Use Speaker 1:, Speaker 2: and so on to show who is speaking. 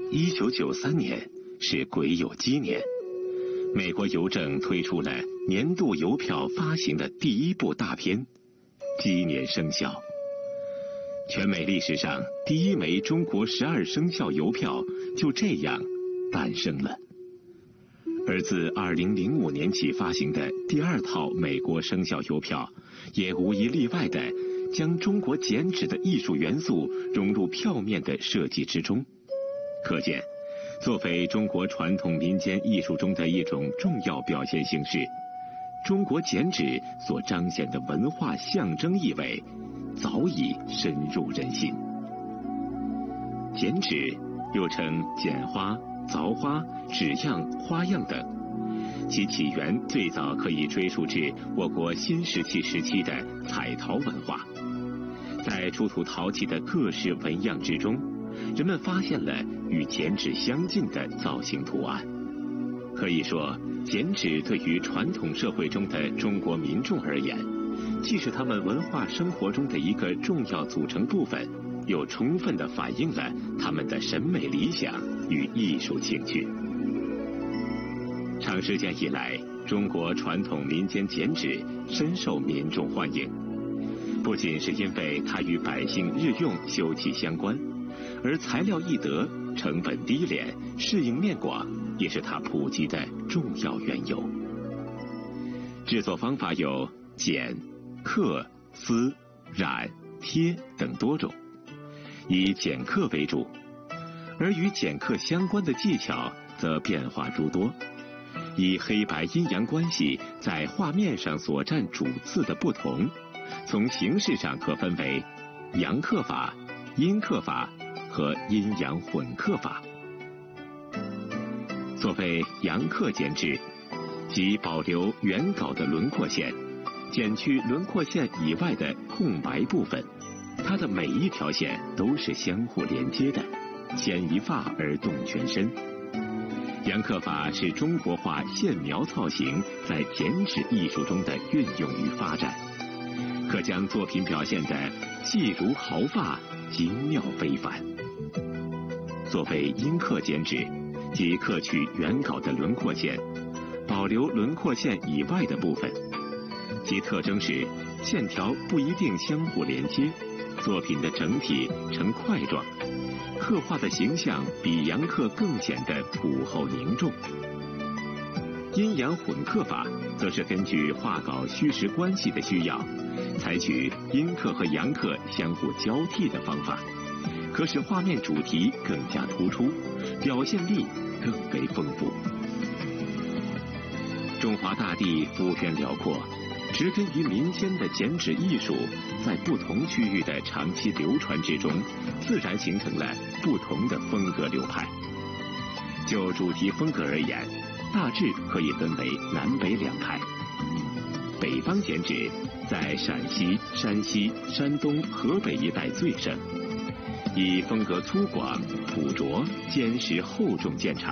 Speaker 1: 1993年是癸酉鸡年，美国邮政推出了年度邮票发行的第一部大片，鸡年生肖。全美历史上第一枚中国12生肖邮票就这样诞生了。而自2005年起发行的第二套美国生肖邮票，也无一例外地将中国剪纸的艺术元素融入票面的设计之中。可见，作为中国传统民间艺术中的一种重要表现形式，中国剪纸所彰显的文化象征意味早已深入人心。剪纸又称剪花、凿花、纸样、花样等，其起源最早可以追溯至我国新石器时期的彩陶文化。在出土陶器的各式纹样之中，人们发现了与剪纸相近的造型图案。可以说，剪纸对于传统社会中的中国民众而言，既是他们文化生活中的一个重要组成部分，又充分地反映了他们的审美理想与艺术情趣。长时间以来，中国传统民间剪纸深受民众欢迎，不仅是因为它与百姓日用休戚相关，而材料易得、成本低廉、适应面广，也是它普及的重要缘由。制作方法有剪、刻、丝、染、贴等多种，以剪刻为主，而与剪刻相关的技巧则变化诸多，以黑白阴阳关系在画面上所占主次的不同，从形式上可分为阳刻法、阴刻法和阴阳混刻法。所谓阳刻剪纸，即保留原稿的轮廓线，剪去轮廓线以外的空白部分，它的每一条线都是相互连接的，牵一发而动全身。阳刻法是中国画线描造型在剪纸艺术中的运用与发展，可将作品表现得细如毫发，精妙非凡。所谓阴刻剪纸，即刻去原稿的轮廓线，保留轮廓线以外的部分，其特征是线条不一定相互连接，作品的整体呈块状，刻画的形象比阳刻更显得朴厚凝重。阴阳混刻法则是根据画稿虚实关系的需要，采取阴刻和阳刻相互交替的方法，可使画面主题更加突出，表现力更为丰富。中华大地幅员辽阔，植根于民间的剪纸艺术，在不同区域的长期流传之中，自然形成了不同的风格流派。就主题风格而言，大致可以分为南北两派。北方剪纸在陕西、山西、山东、河北一带最盛，以风格粗犷、朴拙、坚实厚重见长。